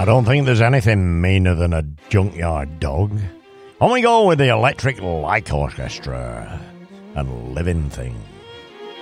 I don't think there's anything meaner than a junkyard dog. On we go with the Electric Light Orchestra and Living Things.